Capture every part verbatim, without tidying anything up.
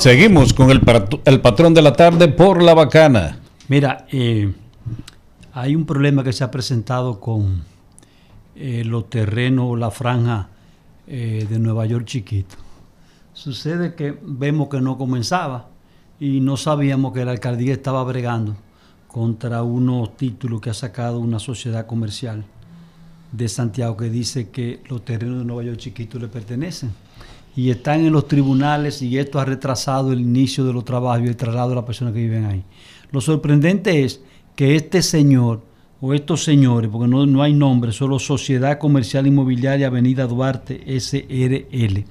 Seguimos con el, el patrón de la tarde por La Bacana. Mira, eh, hay un problema que se ha presentado con eh, los terrenos, la franja eh, de Nueva York chiquito. Sucede que vemos que no comenzaba y no sabíamos que la alcaldía estaba bregando contra unos títulos que ha sacado una sociedad comercial de Santiago que dice que los terrenos de Nueva York chiquito le pertenecen y están en los tribunales, y esto ha retrasado el inicio de los trabajos y el traslado de las personas que viven ahí. Lo sorprendente es que este señor o estos señores, porque no, no hay nombre, solo Sociedad Comercial Inmobiliaria Avenida Duarte S R L,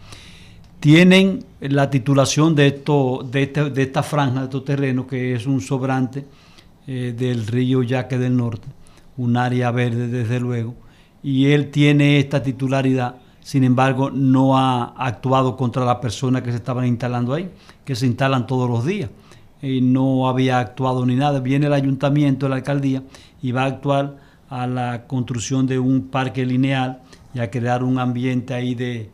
tienen la titulación de, esto, de, este, de esta franja, de estos terrenos, que es un sobrante eh, del río Yaque del Norte, un área verde desde luego, y él tiene esta titularidad. Sin embargo, no ha actuado contra las personas que se estaban instalando ahí, que se instalan todos los días. Y no había actuado ni nada. Viene el ayuntamiento, la alcaldía, y va a actuar a la construcción de un parque lineal y a crear un ambiente ahí de,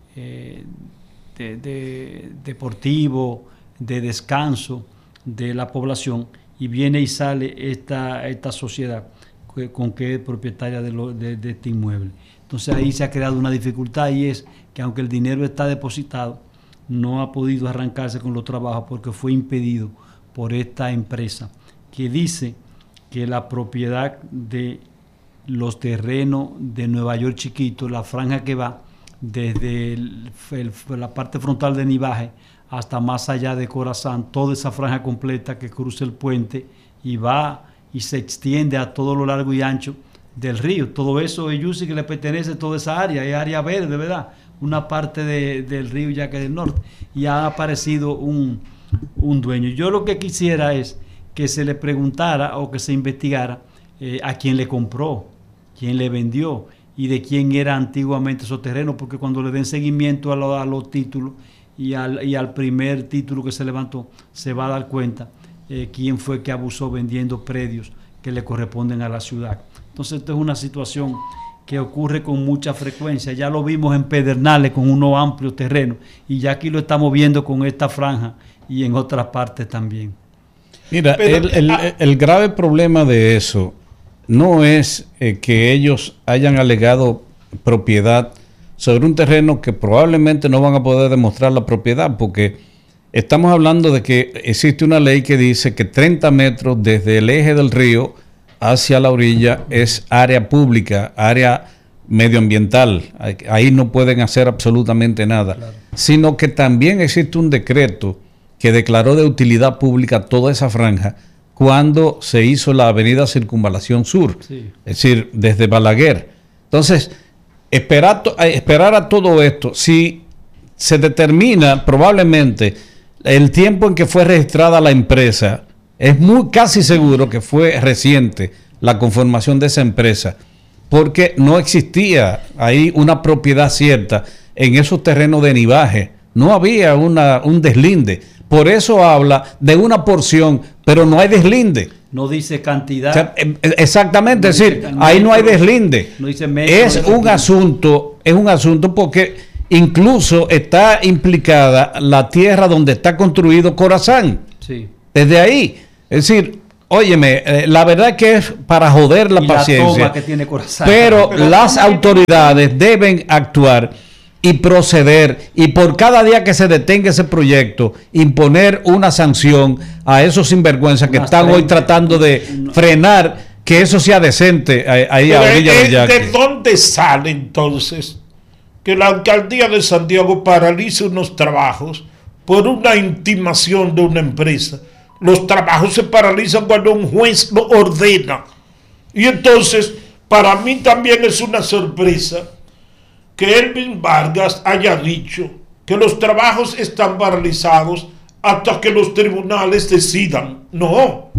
eh, de, de deportivo, de descanso de la población. Y viene y sale esta, esta sociedad con que es propietaria de, lo, de, de este inmueble. Entonces ahí se ha creado una dificultad, y es que aunque el dinero está depositado, no ha podido arrancarse con los trabajos porque fue impedido por esta empresa que dice que la propiedad de los terrenos de Nueva York chiquito, la franja que va desde el, el, la parte frontal de Nivaje hasta más allá de Corazán, toda esa franja completa que cruza el puente y va y se extiende a todo lo largo y ancho del río. Todo eso es Yusi, que le pertenece a toda esa área, es área verde, ¿verdad? Una parte de, del río Yaque del Norte, y ha aparecido un, un dueño. Yo lo que quisiera es que se le preguntara o que se investigara eh, a quién le compró, quién le vendió y de quién era antiguamente esos terrenos, porque cuando le den seguimiento a, lo, a los títulos y al, y al primer título que se levantó, se va a dar cuenta eh, quién fue que abusó vendiendo predios que le corresponden a la ciudad. Entonces, esto es una situación que ocurre con mucha frecuencia. Ya lo vimos en Pedernales con unos amplios terrenos, y ya aquí lo estamos viendo con esta franja y en otras partes también. Mira, Pero, el, el, ah, el grave problema de eso no es eh, que ellos hayan alegado propiedad sobre un terreno que probablemente no van a poder demostrar la propiedad, porque estamos hablando de que existe una ley que dice que treinta metros desde el eje del río hacia la orilla es área pública, área medioambiental. Ahí no pueden hacer absolutamente nada. Claro. Sino que también existe un decreto que declaró de utilidad pública toda esa franja cuando se hizo la avenida Circunvalación Sur, sí. Es decir, desde Balaguer. Entonces, esperar, esperar a todo esto, si se determina probablemente el tiempo en que fue registrada la empresa, es muy casi seguro que fue reciente la conformación de esa empresa, porque no existía ahí una propiedad cierta en esos terrenos de Nivaje. No había una, un deslinde. Por eso habla de una porción, pero no hay deslinde. No dice cantidad. O sea, exactamente, no es decir, metro, ahí no hay deslinde. No dice metro, es un metro. asunto, es un asunto porque incluso está implicada la tierra donde está construido Corazán. Sí. Desde ahí. Es decir, óyeme, eh, la verdad que es para joder la y paciencia. La toma que tiene Corazán. Pero, pero las autoridades deben actuar y proceder, y por cada día que se detenga ese proyecto, imponer una sanción a esos sinvergüenzas que están hoy tratando de frenar que eso sea decente ahí a orilla del Yaque. ¿De dónde sale entonces que la alcaldía de Santiago paralice unos trabajos por una intimación de una empresa? Los trabajos se paralizan cuando un juez lo ordena. Y entonces, para mí también es una sorpresa que Elvin Vargas haya dicho que los trabajos están paralizados hasta que los tribunales decidan. No.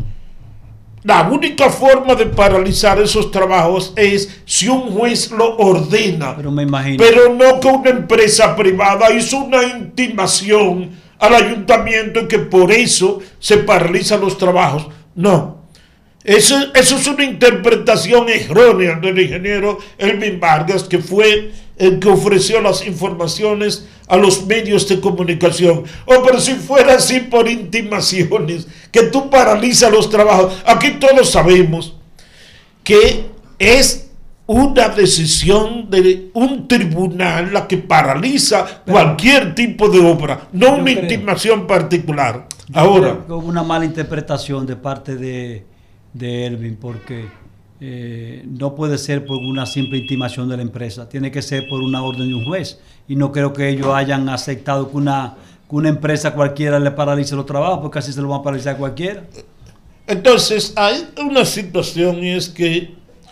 La única forma de paralizar esos trabajos es si un juez lo ordena. Pero me imagino. Pero no que una empresa privada hizo una intimación al ayuntamiento y que por eso se paralizan los trabajos. No. Eso, eso es una interpretación errónea del ingeniero Elvin Vargas, que fue el que ofreció las informaciones a los medios de comunicación. Oh, pero si fuera así por intimaciones, que tú paralizas los trabajos. Aquí todos sabemos que es una decisión de un tribunal la que paraliza pero, cualquier tipo de obra, no una creo, intimación particular. Ahora, creo que hubo una mala interpretación de parte de, de Elvin, porque eh, no puede ser por una simple intimación de la empresa, tiene que ser por una orden de un juez, y no creo que ellos hayan aceptado que una, que una empresa cualquiera le paralice los trabajos, porque así se lo van a paralizar a cualquiera. Entonces hay una situación, y es que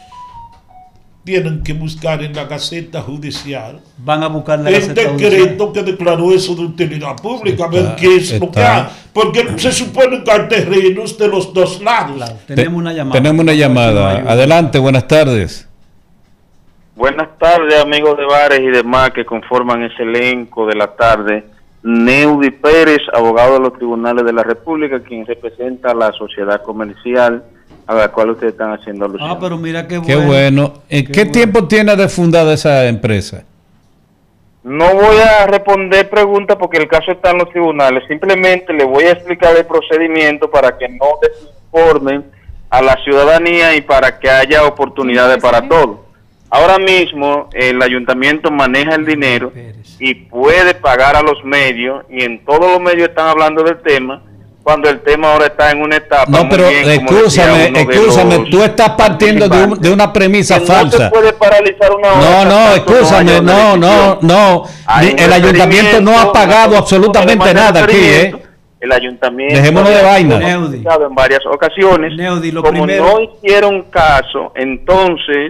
tienen que buscar en la Gaceta Judicial. Van a buscar en la el Gaceta decreto Judicial que declaró eso de utilidad pública, a ver qué es lo que hay. Porque se supone que hay terrenos de los dos lados. Claro, tenemos una llamada. Tenemos una llamada. Adelante, buenas tardes. Buenas tardes, amigos de bares y demás que conforman ese elenco de la tarde. Neudi Pérez, abogado de los tribunales de la República, quien representa a la sociedad comercial a la cual ustedes están haciendo alusión. Ah, pero mira qué bueno. Qué bueno. ¿En qué, qué bueno. tiempo tiene de fundada esa empresa? No voy a responder preguntas porque el caso está en los tribunales. Simplemente le voy a explicar el procedimiento para que no desinformen a la ciudadanía y para que haya oportunidades para todos. Ahora mismo el ayuntamiento maneja el dinero y puede pagar a los medios, y en todos los medios están hablando del tema, cuando el tema ahora está en una etapa. No, pero escúchame, escúchame, tú estás partiendo de, un, de una premisa que falsa. No se puede paralizar una obra. No, no, escúchame, no, no, no. El ayuntamiento no ha pagado absolutamente nada aquí, ¿eh? El ayuntamiento. Dejémonos de vaina. Neudi. En varias ocasiones. Neudi, lo como primero. No hicieron caso, entonces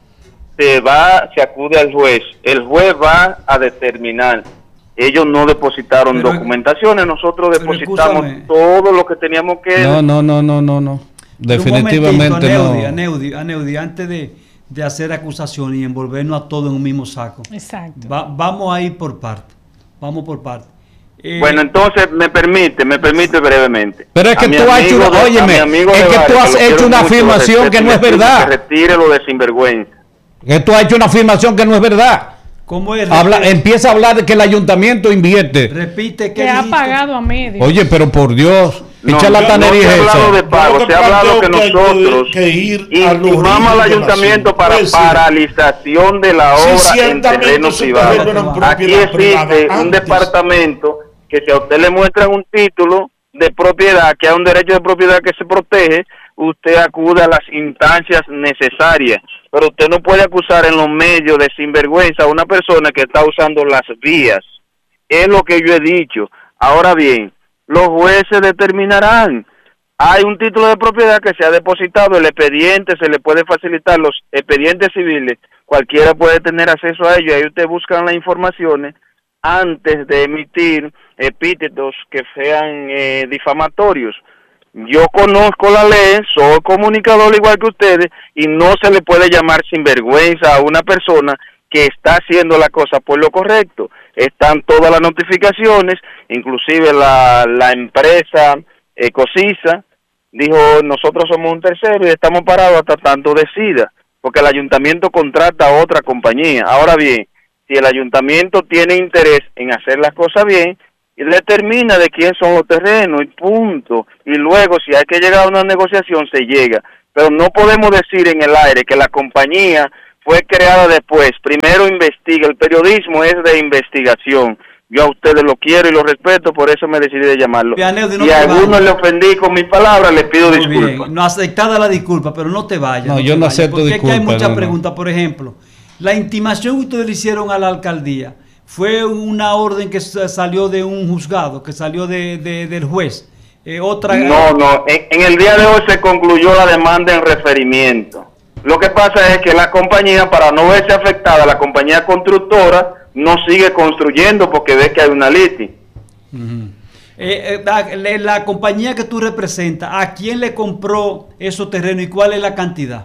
se va, se acude al juez. El juez va a determinar. Ellos no depositaron pero, documentaciones, nosotros depositamos todo lo que teníamos que... No, no, no, no, no, no. Definitivamente Neudi, no. A Neudi, a Neudi, antes de, de hacer acusaciones y envolvernos a todos en un mismo saco. Exacto. Va, vamos a ir por parte. Vamos por parte. Eh, bueno, entonces me permite, me permite brevemente. Pero es que tú has hecho, una, óyeme, es que tú has hecho una afirmación que no es verdad. Que retire lo de sinvergüenza. Que tú has hecho una afirmación que no es verdad. ¿Cómo es? Habla, empieza a hablar de que el ayuntamiento invierte. Repite que ha pagado a medio. Oye, pero por Dios, no, echa la tanería. No se ha hablado de pago, no se ha hablado que, que nosotros que ir intimamos al ayuntamiento para pues, paralización de la obra sí, en terreno privado. Aquí existe un departamento que si a usted le muestran un título de propiedad, que hay un derecho de propiedad que se protege, usted acude a las instancias necesarias. Pero usted no puede acusar en los medios de sinvergüenza a una persona que está usando las vías. Es lo que yo he dicho. Ahora bien, los jueces determinarán. Hay un título de propiedad que se ha depositado, el expediente, se le puede facilitar los expedientes civiles. Cualquiera puede tener acceso a ellos. Ahí usted busca las informaciones antes de emitir epítetos que sean eh, difamatorios. Yo conozco la ley, soy comunicador igual que ustedes, y no se le puede llamar sinvergüenza a una persona que está haciendo la cosa por lo correcto. Están todas las notificaciones, inclusive la, la empresa Ecosisa dijo, nosotros somos un tercero y estamos parados hasta tanto decida, porque el ayuntamiento contrata a otra compañía. Ahora bien, si el ayuntamiento tiene interés en hacer las cosas bien, y determina de quién son los terrenos y punto, y luego si hay que llegar a una negociación se llega, pero no podemos decir en el aire que la compañía fue creada después. Primero investiga, el periodismo es de investigación. Yo a ustedes lo quiero y lo respeto, por eso me decidí de llamarlo. Bien, Neudi, no y a algunos le ofendí con mis palabras, les pido Muy disculpas. Bien. No aceptada la disculpa, pero no te vayas. No, no yo no vayas, acepto disculpas. Porque hay muchas no, preguntas, por ejemplo, la intimación que ustedes le hicieron a la alcaldía, ¿fue una orden que salió de un juzgado, que salió de, de, del juez? Eh, otra... No, no, en, en el día de hoy se concluyó la demanda en referimiento. Lo que pasa es que la compañía, para no verse afectada, la compañía constructora no sigue construyendo porque ve que hay una litis. Uh-huh. eh, eh, la, la compañía que tú representas, ¿a quién le compró esos terrenos y cuál es la cantidad?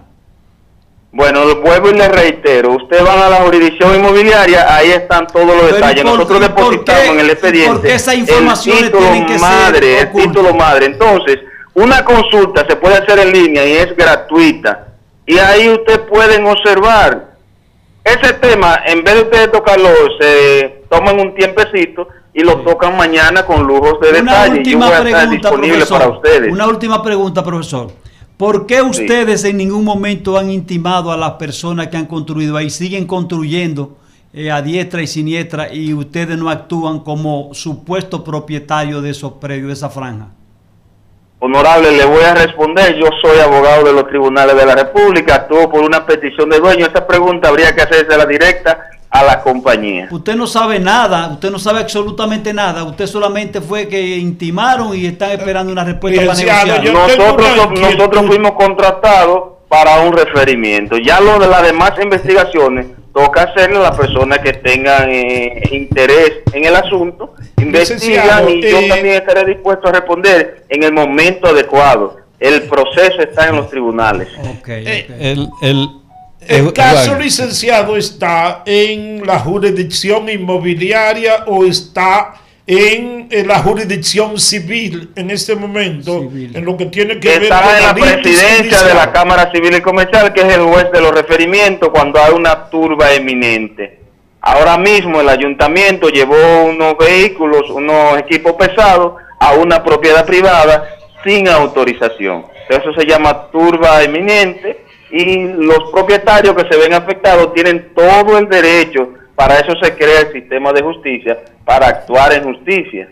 Bueno, vuelvo y le reitero, ustedes van a la jurisdicción inmobiliaria, ahí están todos los Pero detalles. Por, Nosotros depositamos en el expediente esa información el título que madre, ser el título madre. Entonces, una consulta se puede hacer en línea y es gratuita. Y ahí ustedes pueden observar ese tema, en vez de ustedes tocarlo, se toman un tiempecito y lo sí. tocan mañana con lujos de una detalle. Última Yo voy a pregunta, estar disponible profesor, para ustedes. Una última pregunta, profesor. ¿Por qué ustedes sí. en ningún momento han intimado a las personas que han construido ahí, siguen construyendo eh, a diestra y siniestra, y ustedes no actúan como supuesto propietario de esos predios, de esa franja? Honorable, le voy a responder. Yo soy abogado de los tribunales de la República, actúo por una petición de dueño. Esta pregunta habría que hacerse la directa a la compañía. Usted no sabe nada, usted no sabe absolutamente nada. Usted solamente fue que intimaron y están esperando una respuesta para negociar. Nosotros, nosotros fuimos contratados para un referimiento. Ya lo de las demás investigaciones toca hacerle a las personas que tengan eh, interés en el asunto, investigan, y yo eh, también estaré dispuesto a responder en el momento adecuado. El proceso está en los tribunales. Okay, okay. Eh, el, el, el caso, bueno. licenciado, ¿está en la jurisdicción inmobiliaria o está en, en la jurisdicción civil en este momento? Civil. En lo que tiene que está ver con en la presidencia de la Cámara Civil y Comercial, que es el juez de los referimientos cuando hay una turba eminente. Ahora mismo el ayuntamiento llevó unos vehículos, unos equipos pesados a una propiedad privada sin autorización. Eso se llama turba eminente, y los propietarios que se ven afectados tienen todo el derecho. Para eso se crea el sistema de justicia, para actuar en justicia.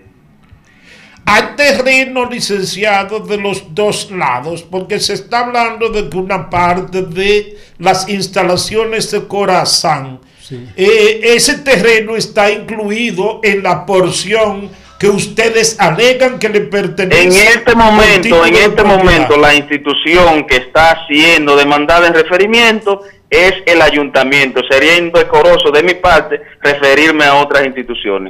Hay terreno, licenciado, de los dos lados, porque se está hablando de que una parte de las instalaciones de Corazán, sí. eh, ese terreno está incluido en la porción que ustedes alegan que le pertenece. En este momento, en este momento, la institución que está siendo demandada en referimiento es el ayuntamiento. Sería indecoroso de mi parte referirme a otras instituciones.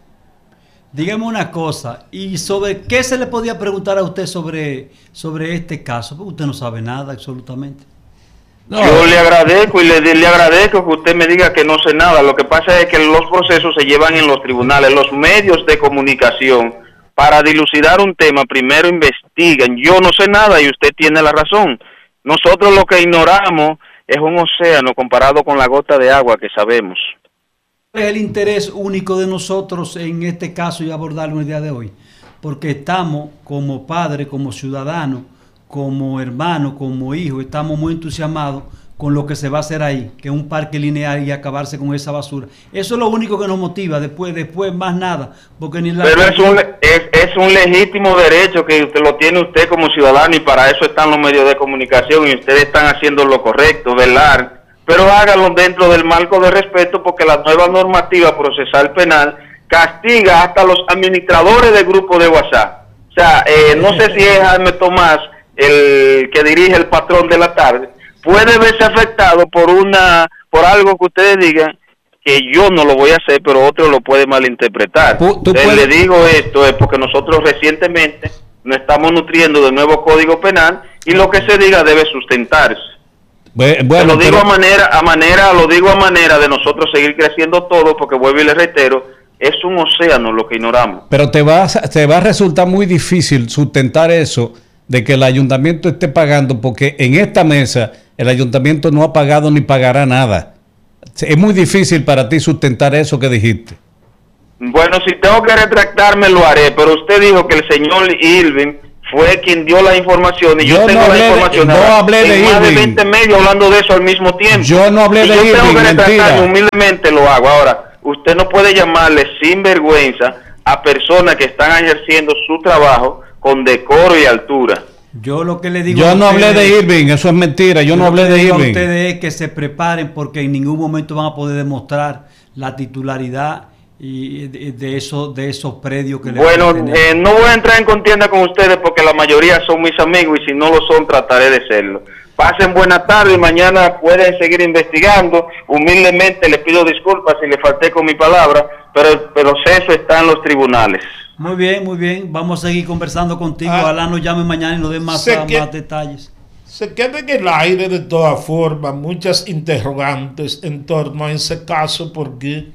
Dígame una cosa, ¿y sobre qué se le podía preguntar a usted sobre, sobre este caso? Porque usted no sabe nada absolutamente. No. Yo le agradezco y le, le agradezco que usted me diga que no sé nada. Lo que pasa es que los procesos se llevan en los tribunales. Los medios de comunicación, para dilucidar un tema, primero investigan. Yo no sé nada y usted tiene la razón. Nosotros lo que ignoramos es un océano comparado con la gota de agua que sabemos. ¿Cuál es el interés único de nosotros en este caso y abordarlo el día de hoy? Porque estamos como padres, como ciudadanos, como hermanos, como hijos, estamos muy entusiasmados con lo que se va a hacer ahí, que es un parque lineal, y acabarse con esa basura. Eso es lo único que nos motiva, después después más nada. Porque ni la Pero es un, es, es un legítimo derecho que usted lo tiene usted como ciudadano, y para eso están los medios de comunicación, y ustedes están haciendo lo correcto, velar. Pero háganlo dentro del marco de respeto, porque la nueva normativa procesal penal castiga hasta los administradores del grupo de WhatsApp. O sea, eh, no sé si es Jaime Tomás, el que dirige el Patrón de la Tarde, puede verse afectado por una por algo que ustedes digan, que yo no lo voy a hacer, pero otro lo puede malinterpretar. ¿Tú, tú puedes... Le digo esto es porque nosotros recientemente nos estamos nutriendo del nuevo Código Penal, y lo que se diga debe sustentarse. Bueno, lo digo pero... a manera a manera lo digo a manera de nosotros seguir creciendo todo, porque vuelvo y le reitero, es un océano lo que ignoramos. Pero te va a, te va a resultar muy difícil sustentar eso de que el ayuntamiento esté pagando, porque en esta mesa el ayuntamiento no ha pagado ni pagará nada. Es muy difícil para ti sustentar eso que dijiste. Bueno, si tengo que retractarme lo haré, pero usted dijo que el señor Irving fue quien dio la información, y yo, yo tengo no la información. De, no hablé de Irving. Más de veinte medios hablando de eso al mismo tiempo. Yo no hablé si de yo Irving, tengo que retractarme, mentira. Humildemente lo hago. Ahora, usted no puede llamarle sinvergüenza a personas que están ejerciendo su trabajo con decoro y altura. Yo lo que le digo Yo no hablé de Irving, eso es mentira, yo, yo no hablé de Irving. Lo que ustedes es que se preparen, porque en ningún momento van a poder demostrar la titularidad y de, de esos de esos predios que bueno, le eh, no voy a entrar en contienda con ustedes porque la mayoría son mis amigos, y si no lo son trataré de serlo. Pasen buena tarde y mañana pueden seguir investigando. Humildemente les pido disculpas si le falté con mi palabra, pero el proceso está en los tribunales. Muy bien, muy bien. Vamos a seguir conversando contigo. Ah, Ojalá nos llame mañana y nos dé más, que, más detalles. Se queda en el aire de todas formas muchas interrogantes en torno a ese caso, porque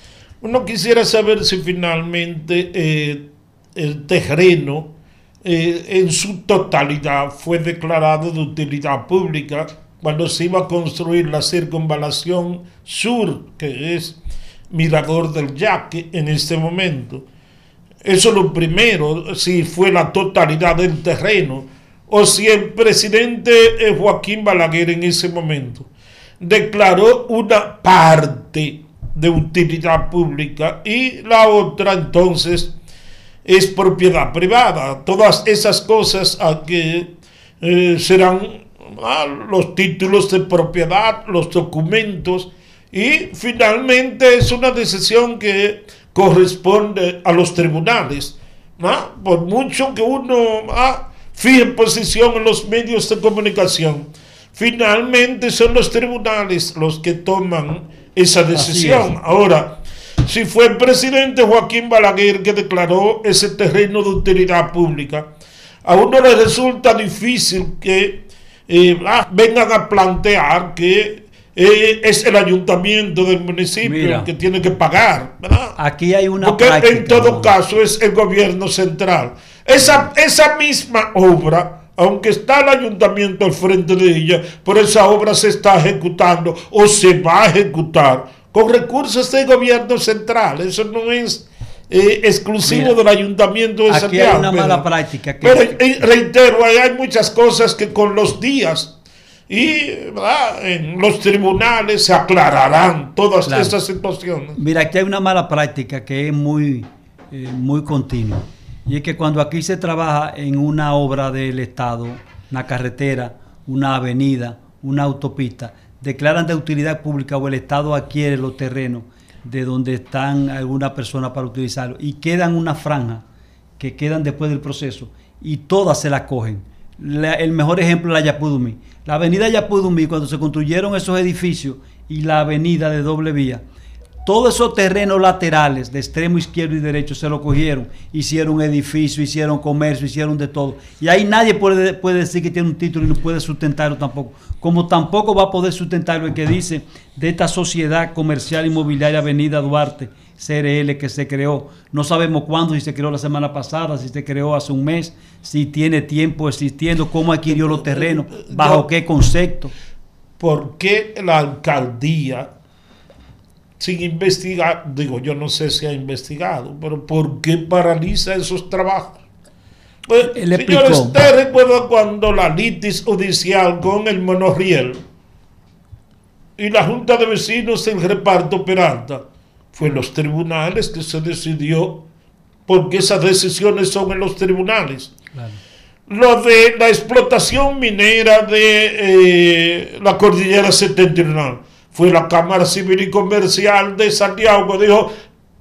uno quisiera saber si finalmente eh, el terreno eh, en su totalidad fue declarado de utilidad pública cuando se iba a construir la circunvalación sur, que es Mirador del Yaque en este momento. Eso es lo primero, si fue la totalidad del terreno, o si el presidente Joaquín Balaguer en ese momento declaró una parte de utilidad pública y la otra entonces es propiedad privada. Todas esas cosas a que eh, serán ah, los títulos de propiedad, los documentos, y finalmente es una decisión que corresponde a los tribunales, ¿no? Por mucho que uno ah, fije posición en los medios de comunicación, finalmente son los tribunales los que toman esa decisión. Ahora, si fue el presidente Joaquín Balaguer que declaró ese terreno de utilidad pública, a uno le resulta difícil que eh, ah, vengan a plantear que Eh, es el ayuntamiento del municipio Mira, que tiene que pagar, ¿verdad? Aquí hay una Porque práctica, en todo ¿no? caso es el gobierno central. Esa, esa misma obra, aunque está el ayuntamiento al frente de ella, pero esa obra se está ejecutando o se va a ejecutar con recursos del gobierno central. Eso no es eh, exclusivo Mira, del ayuntamiento de aquí Santiago. Hay una pero, mala práctica. Que pero eh, reitero, hay, hay muchas cosas que con los días y ¿verdad? En los tribunales se aclararán todas claro. esas situaciones. Mira, aquí hay una mala práctica que es muy, eh, muy continua. Y es que cuando aquí se trabaja en una obra del Estado, una carretera, una avenida, una autopista, declaran de utilidad pública o el Estado adquiere los terrenos de donde están algunas personas para utilizarlo y quedan una franja que quedan después del proceso y todas se la cogen. La, el mejor ejemplo es la Yapudumí. La avenida Yapudumí, cuando se construyeron esos edificios y la avenida de doble vía, todos esos terrenos laterales de extremo izquierdo y derecho se lo cogieron, hicieron edificios, hicieron comercio, hicieron de todo. Y ahí nadie puede, puede decir que tiene un título y no puede sustentarlo tampoco. Como tampoco va a poder sustentarlo el que dice de esta sociedad comercial inmobiliaria Avenida Duarte, C R L, que se creó. No sabemos cuándo, si se creó la semana pasada, si se creó hace un mes, si tiene tiempo existiendo, cómo adquirió los terrenos, bajo qué concepto. ¿Por qué la alcaldía, sin investigar, digo, yo no sé si ha investigado, pero por qué paraliza esos trabajos? Pues, señores, ¿usted recuerda cuando la litis judicial con el monorriel y la Junta de Vecinos en reparto Peralta? Fue en los tribunales que se decidió, porque esas decisiones son en los tribunales. Claro. Lo de la explotación minera de eh, la Cordillera Septentrional, fue la Cámara Civil y Comercial de Santiago que dijo,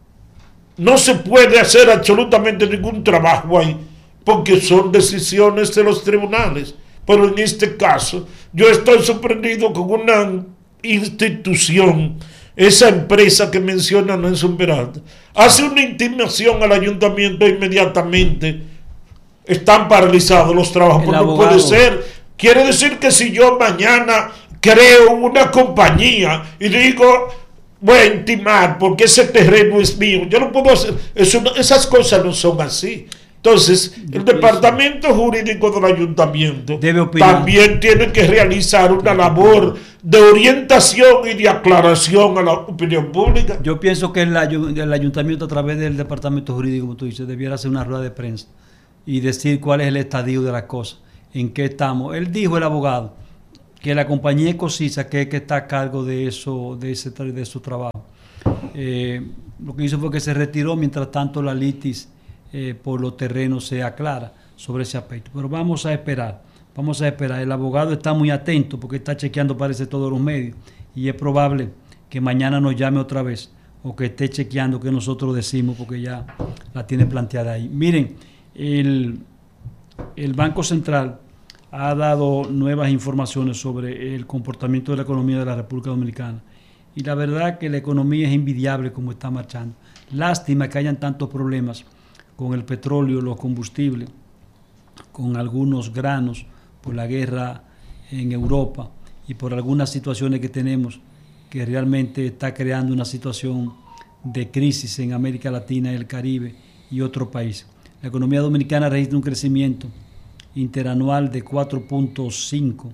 no se puede hacer absolutamente ningún trabajo ahí, porque son decisiones de los tribunales. Pero en este caso, yo estoy sorprendido con una institución, esa empresa que menciona Nelson Peralta, hace una intimación al ayuntamiento inmediatamente, están paralizados los trabajos, porque no puede ser. Quiere decir que si yo mañana creo una compañía y digo, voy a intimar porque ese terreno es mío, yo no puedo hacer, eso no, esas cosas no son así. Entonces, el departamento jurídico del ayuntamiento también tiene que realizar una labor de orientación y de aclaración a la opinión pública. Yo pienso que el, el ayuntamiento, a través del departamento jurídico, como tú dices, debiera hacer una rueda de prensa y decir cuál es el estadio de las cosas, en qué estamos. Él dijo, el abogado, que la compañía Ecosisa, que es que está a cargo de eso, de ese de su trabajo, eh, lo que hizo fue que se retiró, mientras tanto la litis Eh, por los terrenos se aclara sobre ese aspecto. Pero vamos a esperar, vamos a esperar. El abogado está muy atento porque está chequeando, parece, todos los medios, y es probable que mañana nos llame otra vez o que esté chequeando que nosotros decimos, porque ya la tiene planteada ahí. Miren, el, el Banco Central ha dado nuevas informaciones sobre el comportamiento de la economía de la República Dominicana, y la verdad que la economía es envidiable como está marchando. Lástima que hayan tantos problemas con el petróleo, los combustibles, con algunos granos, por la guerra en Europa y por algunas situaciones que tenemos que realmente está creando una situación de crisis en América Latina, el Caribe y otros países. La economía dominicana registra un crecimiento interanual de cuatro punto cinco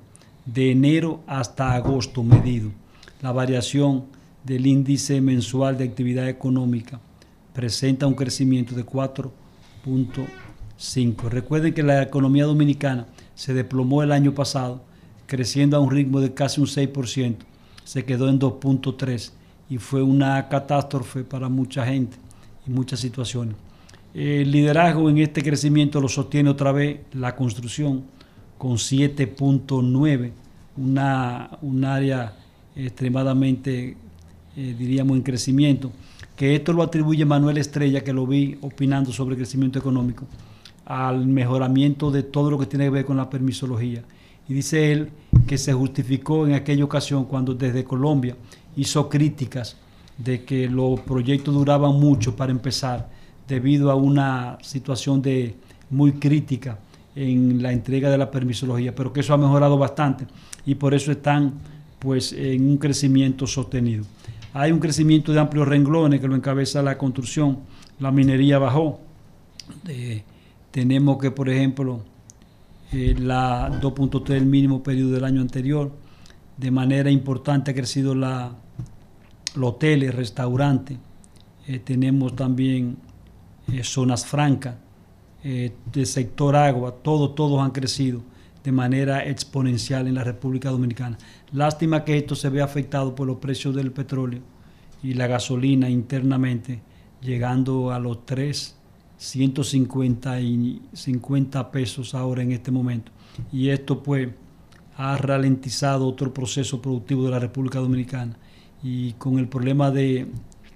de enero hasta agosto medido. La variación del índice mensual de actividad económica presenta un crecimiento de cuatro punto cinco. Recuerden que la economía dominicana se desplomó el año pasado, creciendo a un ritmo de casi un seis por ciento. Se quedó en dos punto tres y fue una catástrofe para mucha gente y muchas situaciones. El liderazgo en este crecimiento lo sostiene otra vez la construcción con siete punto nueve, una, un área extremadamente, eh, diríamos, en crecimiento, que esto lo atribuye Manuel Estrella, que lo vi opinando sobre el crecimiento económico, al mejoramiento de todo lo que tiene que ver con la permisología. Y dice él que se justificó en aquella ocasión cuando desde Colombia hizo críticas de que los proyectos duraban mucho para empezar debido a una situación de muy crítica en la entrega de la permisología, pero que eso ha mejorado bastante y por eso están pues en un crecimiento sostenido. Hay un crecimiento de amplios renglones que lo encabeza la construcción, la minería bajó. Eh, tenemos que, por ejemplo, eh, la dos punto tres el mínimo periodo del año anterior. De manera importante ha crecido la, los hoteles, restaurantes. Eh, tenemos también eh, zonas francas, eh, del sector agua, todos, todos han crecido de manera exponencial en la República Dominicana. Lástima que esto se vea afectado por los precios del petróleo y la gasolina internamente, llegando a los tres, ciento cincuenta y cincuenta pesos ahora en este momento. Y esto pues ha ralentizado otro proceso productivo de la República Dominicana. Y con el problema de,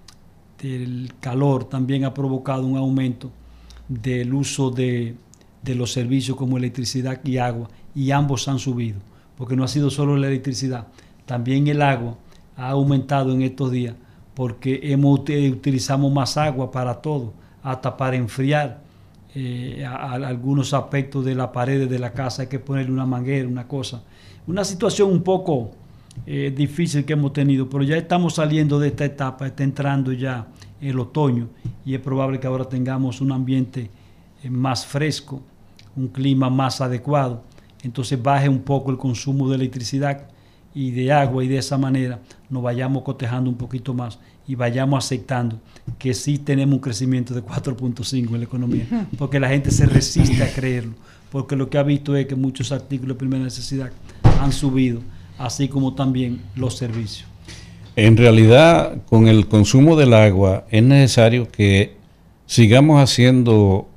del calor también ha provocado un aumento del uso de, de los servicios como electricidad y agua, y ambos han subido, porque no ha sido solo la electricidad, también el agua ha aumentado en estos días, porque hemos, utilizamos más agua para todo, hasta para enfriar eh, a, a algunos aspectos de las paredes de la casa, hay que ponerle una manguera, una cosa. Una situación un poco eh, difícil que hemos tenido, pero ya estamos saliendo de esta etapa, está entrando ya el otoño y es probable que ahora tengamos un ambiente eh, más fresco, un clima más adecuado, entonces baje un poco el consumo de electricidad y de agua y de esa manera nos vayamos cotejando un poquito más y vayamos aceptando que sí tenemos un crecimiento de cuatro punto cinco en la economía, porque la gente se resiste a creerlo, porque lo que ha visto es que muchos artículos de primera necesidad han subido, así como también los servicios. En realidad, con el consumo del agua es necesario que sigamos haciendo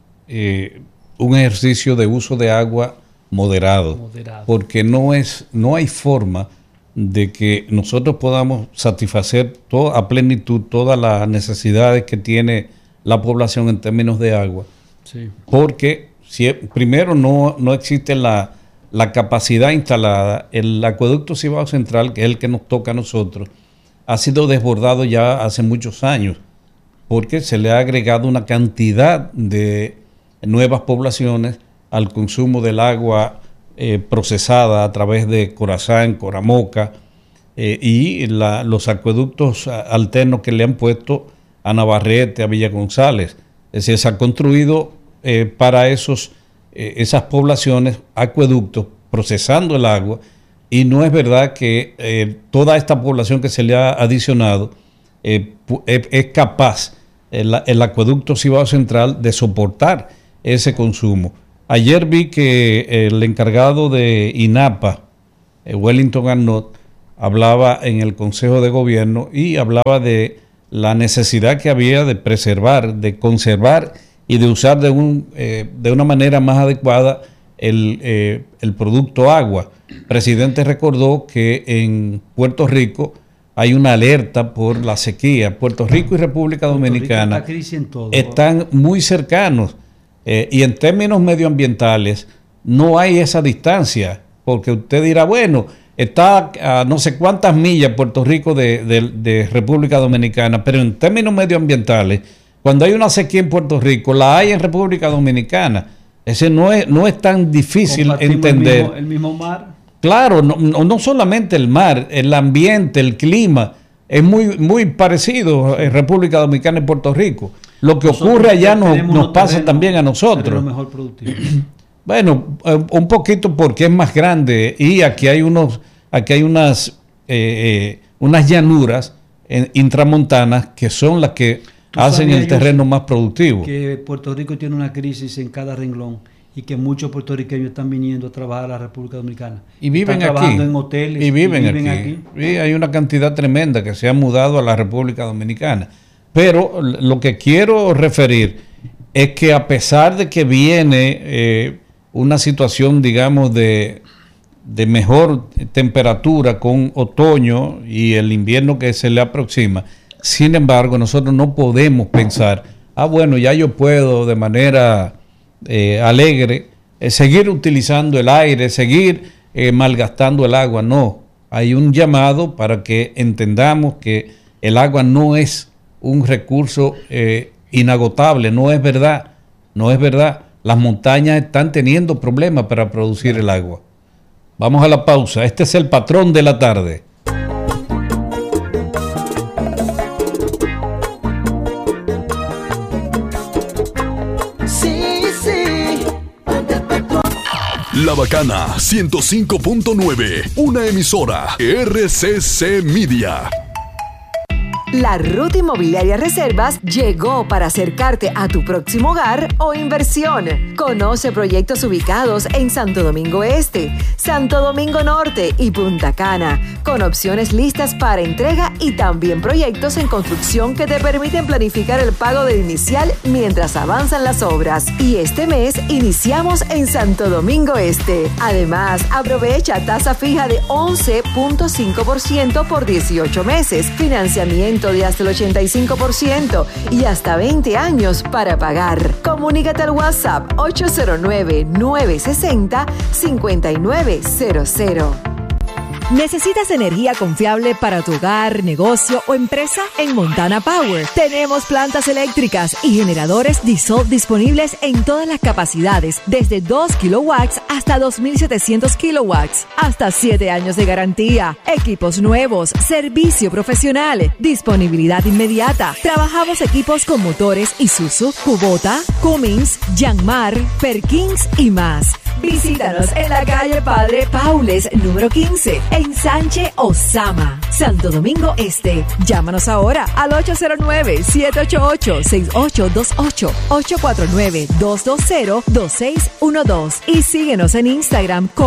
eh, un ejercicio de uso de agua moderado, moderado, porque no es, no hay forma de que nosotros podamos satisfacer todo, a plenitud todas las necesidades que tiene la población en términos de agua, sí. Porque si, primero no, no existe la, la capacidad instalada. El acueducto Cibao Central, que es el que nos toca a nosotros, ha sido desbordado ya hace muchos años, porque se le ha agregado una cantidad de nuevas poblaciones al consumo del agua eh, procesada a través de Corazán, Coramoca eh, y la, los acueductos alternos que le han puesto a Navarrete, a Villa González. Es decir, se ha construido eh, para esos, eh, esas poblaciones acueductos procesando el agua, y no es verdad que eh, toda esta población que se le ha adicionado eh, es, es capaz, el, el acueducto Cibao Central, de soportar ese consumo. Ayer vi que el encargado de INAPA, Wellington Arnott, hablaba en el Consejo de Gobierno y hablaba de la necesidad que había de preservar, de conservar y de usar de, un, eh, de una manera más adecuada el, eh, el producto agua. El presidente recordó que en Puerto Rico hay una alerta por la sequía. Puerto Rico y República Dominicana están muy cercanos. Eh, y en términos medioambientales no hay esa distancia, porque usted dirá, bueno, está a no sé cuántas millas Puerto Rico de, de, de República Dominicana, pero en términos medioambientales, cuando hay una sequía en Puerto Rico, la hay en República Dominicana. Ese no es, no es tan difícil entender. El mismo, el mismo mar. Claro, no, no solamente el mar, el ambiente, el clima, es muy, muy parecido en República Dominicana y Puerto Rico. Lo que nosotros ocurre allá nos, nos pasa terreno, también a nosotros. Mejor productivo. Bueno, un poquito porque es más grande y aquí hay unos, aquí hay unas, eh, eh, unas llanuras en, intramontanas que son las que hacen el terreno más productivo. Que Puerto Rico tiene una crisis en cada renglón y que muchos puertorriqueños están viniendo a trabajar a la República Dominicana. Y viven están aquí. trabajando en hoteles. Y viven, y viven aquí. aquí. Sí, hay una cantidad tremenda que se ha mudado a la República Dominicana. Pero lo que quiero referir es que a pesar de que viene eh, una situación, digamos, de, de mejor temperatura con otoño y el invierno que se le aproxima, sin embargo, nosotros no podemos pensar, ah, bueno, ya yo puedo de manera eh, alegre eh, seguir utilizando el aire, seguir eh, malgastando el agua. No, hay un llamado para que entendamos que el agua no es un recurso eh, inagotable, no es verdad, no es verdad. Las montañas están teniendo problemas para producir el agua. Vamos a la pausa. Este es el patrón de la tarde. Sí, sí. La Bacana ciento cinco punto nueve, una emisora R C C Media. La Ruta Inmobiliaria Reservas llegó para acercarte a tu próximo hogar o inversión. Conoce proyectos ubicados en Santo Domingo Este, Santo Domingo Norte y Punta Cana, con opciones listas para entrega y también proyectos en construcción que te permiten planificar el pago del inicial mientras avanzan las obras. Y este mes iniciamos en Santo Domingo Este. Además, aprovecha tasa fija de once punto cinco por ciento por dieciocho meses, financiamiento de hasta el ochenta y cinco por ciento y hasta veinte años para pagar. Comunícate al WhatsApp ocho cero nueve, nueve seis cero, cinco nueve cero cero. ¿Necesitas energía confiable para tu hogar, negocio o empresa? En Montana Power tenemos plantas eléctricas y generadores diesel disponibles en todas las capacidades, desde dos kilowatts hasta dos mil setecientos kilowatts, hasta siete años de garantía, equipos nuevos, servicio profesional, disponibilidad inmediata. Trabajamos equipos con motores Isuzu, Kubota, Cummins, Yanmar, Perkins y más. Visítanos en la calle Padre Paules, número quince, en Sánchez Osama, Santo Domingo Este. Llámanos ahora al ocho cero nueve, siete ocho ocho, seis ocho dos ocho, ocho cuatro nueve, dos dos cero, dos seis uno dos y síguenos en Instagram con